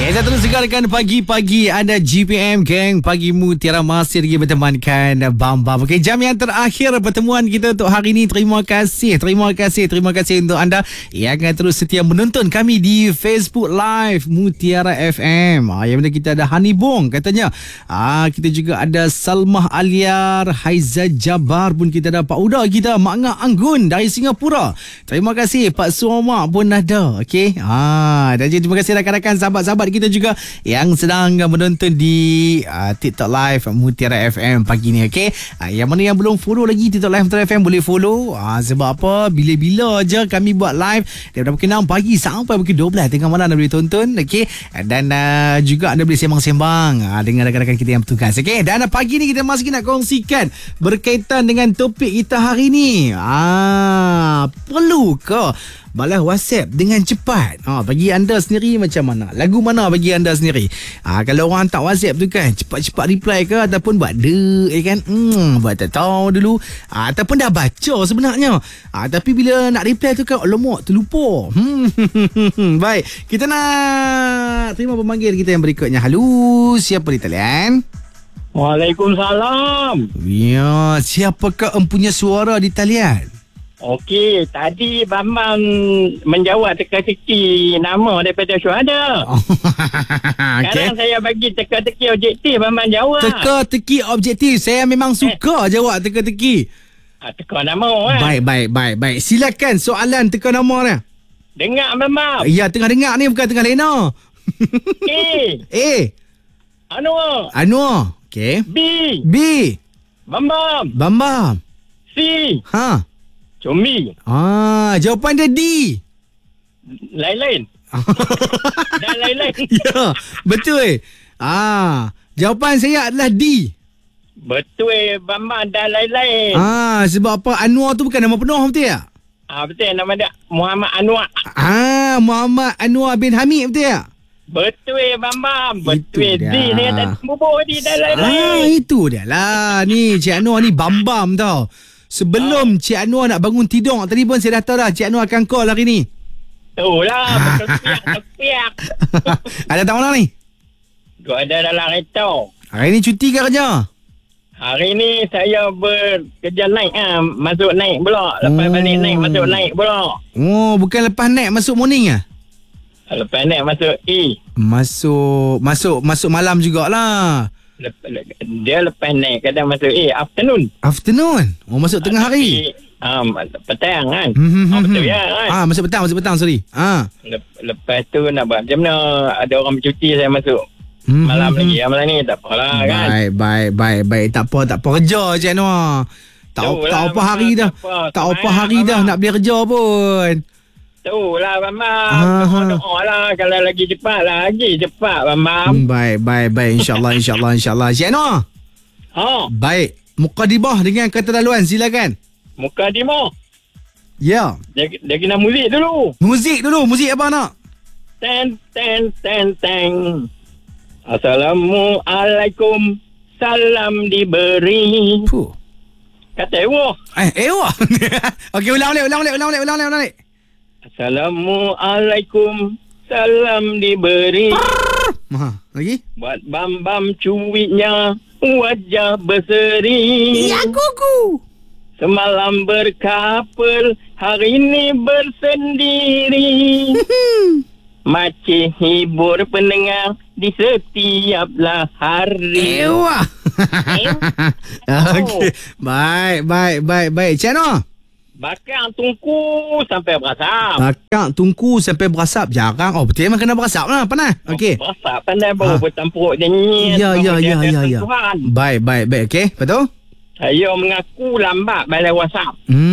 Kita terus dengarkan pagi-pagi anda GPM Gang. Pagimu Tiara masih lagi bertemankan Bam-Bam. Okey, jam yang terakhir pertemuan kita untuk hari ini. Terima kasih untuk anda yang akan terus setia menonton kami di Facebook Live Mutiara FM. Yang mana kita ada Hani Bong katanya. Kita juga ada Salmah Aliar, Haiza Jabar pun kita ada, Pak Uda kita, Mak Ngah Anggun dari Singapura. Terima kasih Pak Suoma pun ada. Okey. Dan terima kasih rakan-rakan sahabat-sahabat kita juga yang sedang menonton di TikTok Live Mutiara FM pagi ni. Okey, yang mana yang belum follow lagi TikTok Live Mutiara FM boleh follow. Sebab apa, bila-bila aja kami buat live daripada pukul 6 pagi sampai pukul 12 tengah malam anda boleh tonton. Okey, dan juga anda boleh sembang-sembang dengan rakan-rakan kita yang bertugas. Okey, dan pagi ni kita masih nak kongsikan berkaitan dengan topik kita hari ni. Perlu ke balas WhatsApp dengan cepat? Bagi anda sendiri macam mana? Lagu mana bagi anda sendiri? Kalau orang hantar WhatsApp tu kan, cepat-cepat reply ke ataupun buat kan? Buat tak tahu dulu. Ataupun dah baca sebenarnya. Tapi bila nak reply tu kan, alamak, terlupa. Baik, kita nak terima pemanggil kita yang berikutnya. Halo, siapa di talian? Waalaikumsalam. Ya, siapakah empunya suara di talian? Okey, tadi Bambang menjawab teka-teki nama daripada syuhada. Sekarang saya bagi teka-teki objektif, Bambang jawab. Teka-teki objektif. Saya memang suka jawab teka-teki. Teka nama kan? Baik. Silakan soalan teka nama dia. Dengar Bambang. Ya, tengah dengar ni, bukan tengah lena. A. Anwar. Okey. B. Bambam. C. Combi. Jawapan dia D. Lain-lain. Dan lain-lain. Ya, betul. Jawapan saya adalah D. Betul, Bambang, dan lain-lain. Sebab apa? Anwar tu bukan nama penuh, betul tak? Betul, nama dia Muhammad Anwar. Muhammad Anwar bin Hamid, betul tak? Betul, Bambang. Betul. D saya tak bubur di dan lain-lain. Itu dia lah. Ni Cik Anwar ni Bambam tau. Sebelum Cik Anwar nak bangun tidur tadi pun saya dah tahu dah Cik Anwar akan call hari ni. Itulah, berkepiak. Ada tak mana ni? Gua ada dalam kereta. Hari ni cuti ke kerja? Hari ni saya bekerja naik masuk naik pula. Lepas balik naik masuk naik pula. Bukan lepas naik masuk morning ah? Lepas naik masuk Masuk malam jugalah. Dia lepas naik kadang masuk afternoon. Masuk tengah hari. Petang kan. Betul ya kan. Masuk petang sorry. Lepas tu nak buat macam mana, ada orang bercuti saya masuk malam lagi. Malam ni tak apalah kan. Baik. Tak apa kerja Cik Anwar. Tak apa hari dah. Tak apa hari dah nak beli kerja pun. Itulah Bambang. Doa lah kalau lagi cepat Bambang. Baik. InsyaAllah. Cik Anwar. Baik. Mukadimah dengan kata laluan, silakan. Mukadimah. Ya. Dia kena muzik dulu. Muzik apa nak? Ten. Assalamualaikum. Salam diberi. Kata Ewa. Ewa. Okey, ulang balik. Assalamualaikum. Salam diberi. Lagi? Buat Bambam cuitnya wajah berseri. Ya kuku. Semalam berkapal, hari ini bersendiri. Macam hibur pendengar di setiap hari. Ewa. Okey. Baik. Cik Anwar. Bakar tungku sampai berasap. Jarang. Betul memang kena berasap lah. Panas. Okey. Berasap pandai baru bertampuruk janji. Ya. Baik. Okey. Betul? Saya mengaku lambat balik WhatsApp.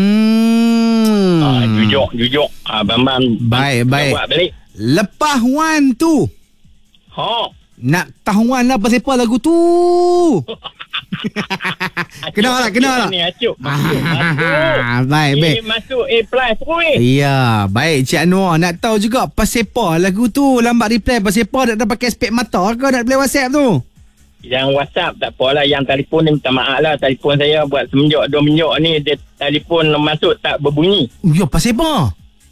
Jujur. Bambam. Baik. Buat balik. Lepas Wan tu. Nak tahu lah pasal apa lagu tu. Kenal lah. Ni acuk. Baik. Masuk A+ Ya, baik Cik Anwar. Nak tahu juga pasal apa lagu tu lambat reply, pasal apa nak pakai spek mata ke nak play WhatsApp tu? Yang WhatsApp tak apalah, yang telefon ni minta maaf lah. Telefon saya buat semenjak 2 minit ni dia telefon masuk tak berbunyi. Ya, pasal apa?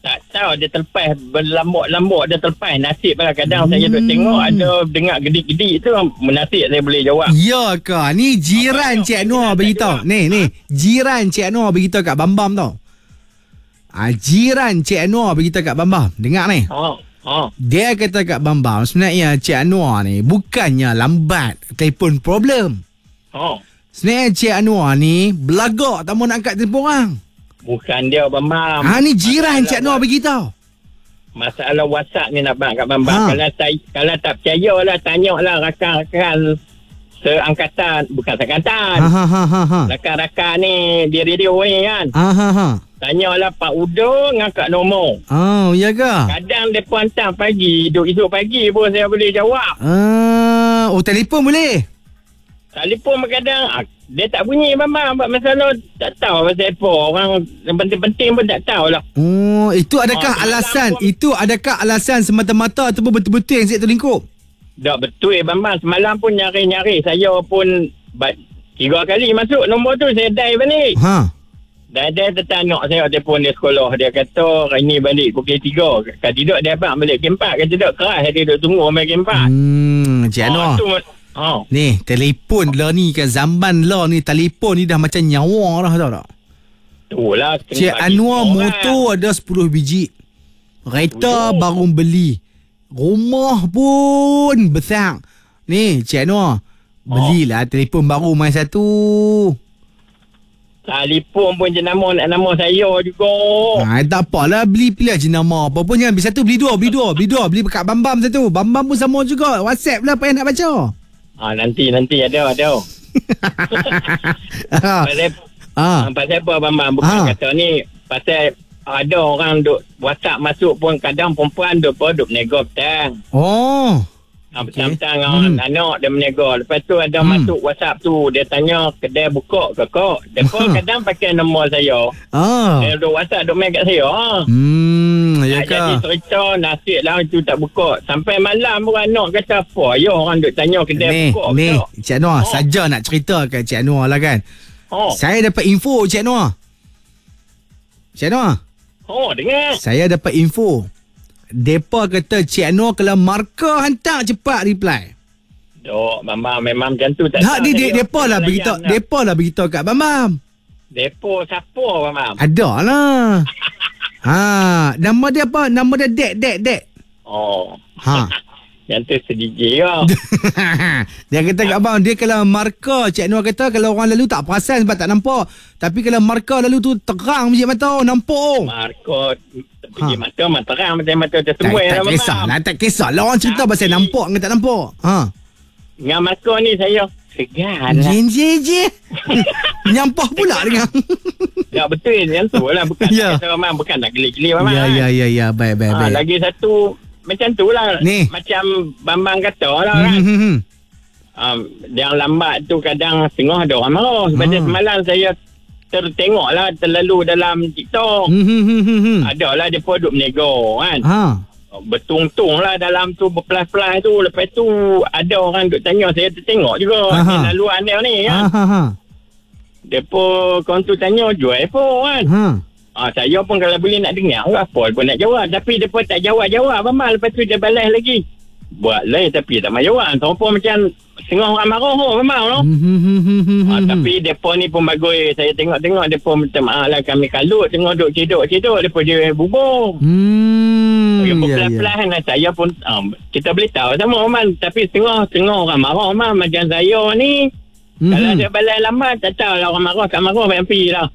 Tak tahu dia terlepas berlambuk-lambuk dia terlepas nasib lah. Kadang saya duk tengok ada dengar gedik-gedik tu menasib saya boleh jawab. Ya ke? Ni jiran Cik Anwar beritahu. Ni jiran Cik Anwar beritahu kat Bambam tau. Jiran Cik Anwar beritahu kat Bambam. Dengar ni. Dia kata kat Bambam sebenarnya Cik Anwar ni bukannya lambat telefon problem. Sebenarnya Cik Anwar ni belagak tak mau nak angkat telefon orang. Bukan dia Bambam. Ni jiran Cik Anwar beritahu. Masalah WhatsApp ni nak bang kat Bambam. Kalau tak percaya lah, tanya lah rakan-rakan seangkatan, bukan seangkatan. Rakan-rakan ni di radio ni kan. Tanyalah Pak Udo ngangkat nombor. Ya ke? Kadang mereka hantar pagi, esok pagi pun saya boleh jawab. Telefon boleh? Telefon kadang dia tak bunyi Bambam. Masalah tak tahu pasal apa. Orang yang penting-penting pun tak tahu lah. Itu adakah alasan? Itu adakah alasan semata-mata ataupun betul-betul yang saya terlingkup? Tak betul Bambam. Semalam pun nyari-nyari. Saya pun 3 kali masuk nombor tu. Saya dial balik. Dan dia tertanya saya telefon dia sekolah. Dia kata hari ni balik pukul 3. Kalau tidak dia abang balik pukul 4. Kalau tidak keras dia duduk tunggu sampai pukul 4. Cik Anwar. Ni telefon lah ni kan, zaman lah ni telefon ni dah macam nyawa dah, tahu tak? Itulah Cik Anwar motor ada 10 biji. Kereta baru beli. Rumah pun besar. Ni Cik Anwar belilah telefon baru main satu. Telefon pun jenama nak nama saya juga. Tak apalah, beli pilih jenama. Apa pun jangan beli satu, beli dua. Beli kat Bambam satu. Bambam pun sama juga. WhatsApp lah payah nak baca. Nanti ada. Pasal apa Bambam? Bukan kata ni. Pasal ada orang duk WhatsApp masuk pun kadang perempuan duk menego petang. Petang-petang anak dia menego. Lepas tu ada masuk WhatsApp tu. Dia tanya kedai buka ke kok. Dia pun kadang pakai nombor saya. Dia duk WhatsApp duk main kat saya. Jadi cerita nasib lah itu tak buka. Sampai malam pun anak kata apa. Ya orang duk tanya kedai buka. Ni Cik Anwar saja nak cerita kat Cik Anwar lah kan. Saya dapat info Cik Anwar. Dengar. Saya dapat info. Depa kata Cik Anwar kalau markah hantar cepat reply. Bambam memang macam tu tak. Depa lah beritahu kat Bambam. Depa siapa Bambam? Ada lah. Nama dia apa? Nama dia Dek. Yang tu sediji lah. Dia kata kat abang, dia kalau markah, Cik Anwar kata kalau orang lalu tak perasan sebab tak nampak. Tapi kalau markah lalu tu terang biji mata, nampak. Markah biji mata terang macam mata dia semua. Tak kisahlah orang cerita pasal nampak dengan tak nampak. Dengan markah ni saya segan lah. Je. Nyampah pula dengan. Ya betul yang tu lah. Bukan bukan nak geli-geli Bambam. Ya. Baik. Lagi satu macam tu lah. Macam Bambang kata lah kan. Yang lambat tu kadang tengah ada orang marah. Sebab semalam saya tertengok lah terlalu dalam TikTok. Adalah dia pun duduk menego kan. Bertung-tung lah dalam tu berpelas-pelas tu. Lepas tu ada orang duk tanya, saya tertengok juga laluan dia ni kan. Dia pun kawan tu tanya jual apa kan. Saya pun kalau boleh nak dengar apa pun nak jawab. Tapi dia pun tak jawab Bambam. Lepas tu dia balas lagi. Buat lain tapi tak mahu jawab. Terus macam setengah orang marah Bambam no? Tapi dia pun ni pun bagus. Saya tengok dia pun minta maaf lah kami kalut. Tengok duk cedok. Dia pun dia bubur. Dia pun pelan-pelan lah. Saya pun kita boleh tahu sama Bambam. Tapi setengah orang marah Bambam. Macam saya ni kalau dia balai lama tak tahu lah orang marah. Tak marah MP lah.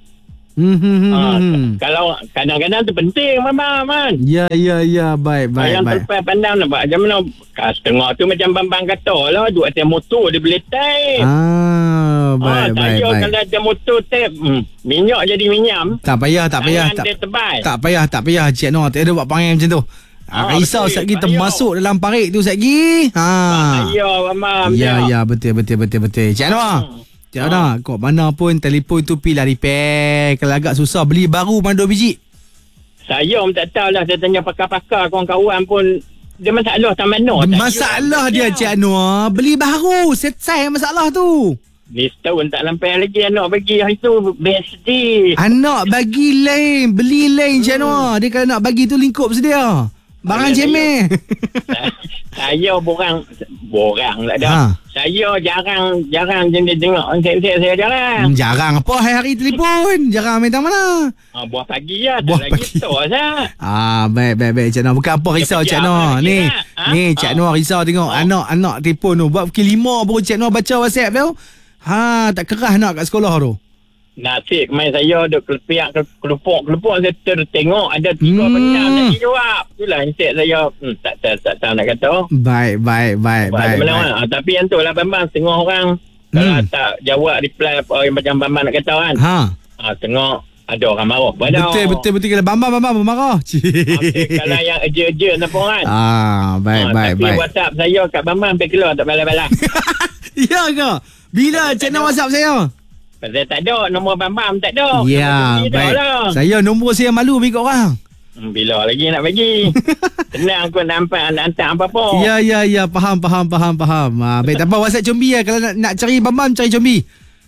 Kalau kadang-kadang tu penting Bambam kan. Ya baik. Yang terlepas pandang nampak macam mana. Setengah tu macam Bambam kata lah, duk atas motor dia boleh tap. Baik. Kalau ada motor tap minyak jadi minyam. Tak payah. Tak payah Cik Anwar. Tak ada buat panggil macam tu. Risau sekali kita masuk dalam parit tu sekali. Ya Bambam. Ya betul. Cik Anwar. Cik Anwar, kau mana pun telefon tu pilih repair. Kalau agak susah beli baru mana 2 biji. Saya pun tak tahu lah. Saya tanya pakar-pakar kawan-kawan pun. Dia masalah tak mana. Masalah dia Cik Anwar beli baru. Selesai masalah tu. Ni setahun tak sampai lagi anak bagi hari tu BSD. Anak bagi lain, beli lain Cik Anwar. Dia kalau nak bagi tu lingkup sedia. Barang cemen. Saya borang tak ada. Saya jarang jenis tengok saya jarang. Jarang apa hari telefon. Jarang minta mana. Buah pagi lah. Buah Tak lagi pagi. tu lah. Baik Cik Anwar. Bukan apa risau Cik Anwar. Ni Cik Anwar risau tengok anak telefon tu. Buat pukul 5 baru Cik Anwar baca WhatsApp tu. Tak keras nak kat sekolah tu. Nasib main saya duk kelepiak kelupuk saya tertengok ada 3 benda nak dijawab. Itulah instead saya tak tahu nak kata. Baik. Tapi yang tu lah Bambang, setengah orang kalau tak jawab reply macam Bambang nak kata kan. Tengok ada orang marah. Betul kalau Bambang marah. Kalau yang eja-eja nampak kan. Baik. Tapi WhatsApp saya kat Bambang sampai keluar tak balas-balas. Ya ke? Bila Cik Anwar WhatsApp saya? Pasal tak ada nombor Bambang, tak ada. Ya, baik. Lah. Saya nombor saya malu bagi orang. Bila lagi nak bagi? Senang aku nampak nak hantar apa-apa. Ya, faham. Baik, tak apa, WhatsApp Combi lah. Kalau nak cari Bambang, cari Combi.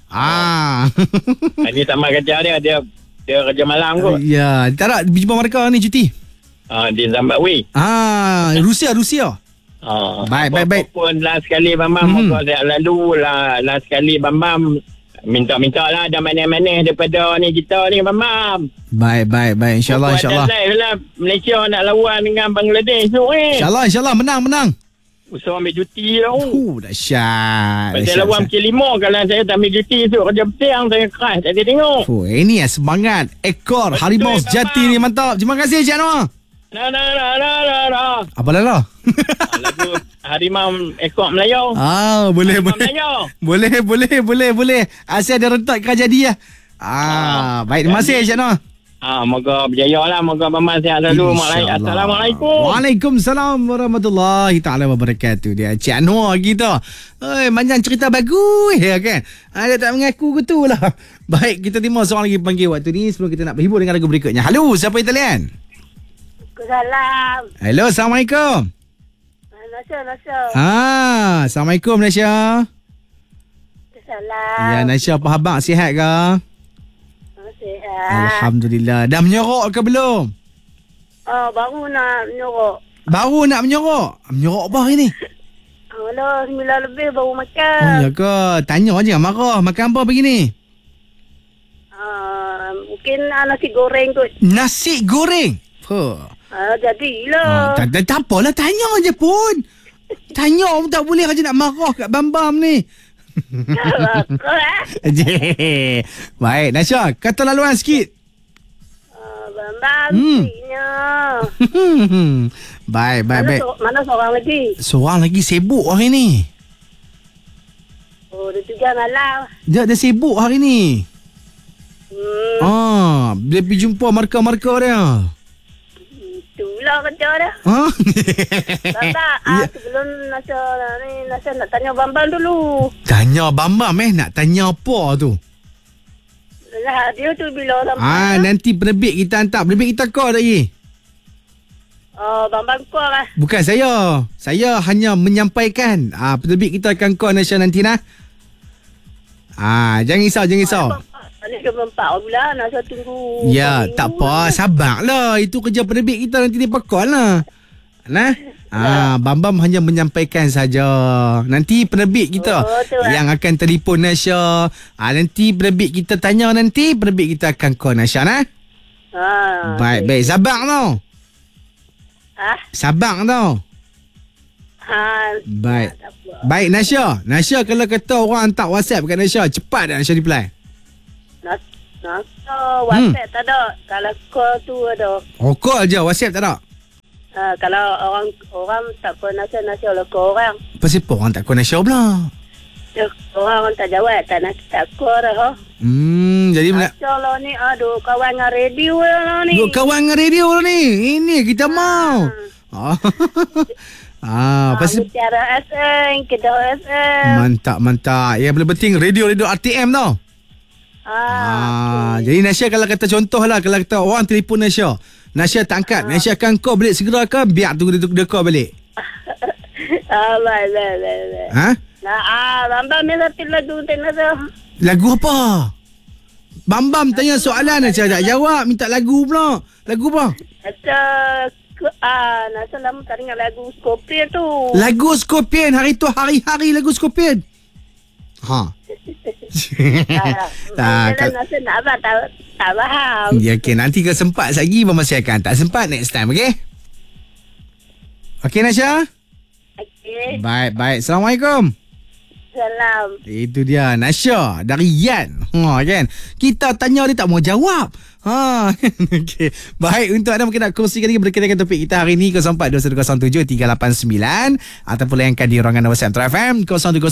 Ini sama kerja dia kerja malam kot. Ya, tak nak jumpa mereka ni cuti. Di Zimbabwe. Rusia. Baik. Pun last sekali Bambang, moga saya lalu lah. Last sekali Bambang minta lah ada manis-manis daripada ni kita ni Bambang. Baik. InsyaAllah. Lah, Malaysia nak lawan dengan Bangladesh tu InsyaAllah menang. Usaha ambil cuti lah. Dahsyat. Pasal lawan K5 kalau saya tak ambil cuti tu kerja petang saya keras tak ada tengok. Ini semangat ekor harimau sejati ni mantap. Terima kasih Cik Anwar. Apa lah? Lagu harimau ekor Melayu. Boleh. Asyik ada rentak kau jadi lah. Baik, terima kasih Cik Anwar. Moga berjaya lah. Moga Bambang sihat selalu. Assalamualaikum. Waalaikumsalam warahmatullahi ta'ala wabarakatuh. Dia Cik Anwar kita. Macam cerita bagus ya kan. Dia tak mengaku gitu lah. Baik, kita terima seorang lagi panggil waktu ni sebelum kita nak berhibur dengan lagu berikutnya. Halo, siapa yang talian? Salam. Hello, Assalamualaikum. Nasya. Assalamualaikum Nasya. Salam. Ya, Nasya apa khabar? Sihat ke? Sihat. Alhamdulillah. Dah menyorok ke belum? Baru nak menyorok. Baru nak menyorok? Menyorok apa hari ni? Alah, 9 lebih baru makan. Ya ke? Tanya je marah. Makan apa pagi ni? Mungkin nasi goreng kot. Nasi goreng? Jadilah. Tak apalah, tanya je pun. Tanya pun tak boleh aja nak marah kat Bambam ni. Baik, Nasya, kata laluan sikit. Bambam, siknya. Baik. Mana seorang lagi? Seorang lagi sibuk hari ni. Dia juga malam. Dia sibuk hari ni. Dia pergi jumpa marka-marka dia. Itulah kerja dah. Bambang, sebelum Nasya nak tanya Bambang dulu. Tanya Bambam nak tanya apa tu? Lah, dia tu bila sampai. Nanti penerbit kita hantar. Penerbit kita call lagi. Bambang call lah. Bukan saya. Saya hanya menyampaikan. Penerbit kita akan call Nasya nanti nah. Jangan risau. Ni dah 4 bulan nak saya tunggu. Ya, tak apa. Sabarlah. Itu kerja penerbit kita nanti dia call lah. Bambam hanya menyampaikan saja. Nanti penerbit kita yang akan telefon Nasya. Nanti penerbit kita tanya nanti. Penerbit kita akan call Nasya nah. Baik. Sabar tau. Sabar tau. Baik Nasya. Nasya kalau kata orang hantar WhatsApp kat Nasya, cepat dah Nasya reply. WhatsApp tak ada. Kalau call tu ada. Call je, WhatsApp tak ada. Kalau orang tak call Nasya lah call orang. Pasal apa orang tak call Nasya pula? Orang tak jawab, tak call dah. Jadi Nasya lah ni, kawan dengan radio lah ni. Kawan dengan radio lah ni. Ini kita mau. Pasal Mutiara SM, Kedah SM. Mantap. Yang paling penting radio RTM tau. Jadi Nasya kalau kata contoh lah, kalau kata orang telefon Nasya tak angkat, Nasya akan call balik segera ke biar tu dia call balik? Baik. Bambam ni satu lagu tengah tu. Lagu apa? Bam tanya soalan saya tak jawab, minta lagu pula. Lagu apa? Nasa lama tak dengar lagu Scorpion tu. Lagu Scorpion, hari tu hari-hari lagu Scorpion. Ha. Nasa nak abang tak faham. Ya, okey, nanti kalau sempat lagi masih akan. Tak sempat next time, okey? Okey Nasha? Okey. Baik. Assalamualaikum. Salam. Itu dia Nasha dari Yan. Kan? Kita tanya dia tak mau jawab. Okey. Baik, untuk anda mungkin nak kongsikan lagi berkaitan dengan topik kita hari ni 042107 389 ataupun layankan di ruangan WhatsApp Metro FM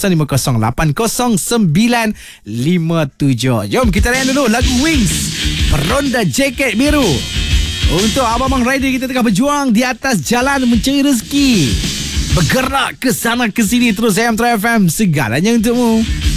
0205808957. Jom kita layan dulu lagu Wings, Peronda Jaket Biru. Untuk abang-abang rider kita tengah berjuang di atas jalan mencari rezeki. Bergerak ke sana ke sini terus Metro FM, segalanya untukmu.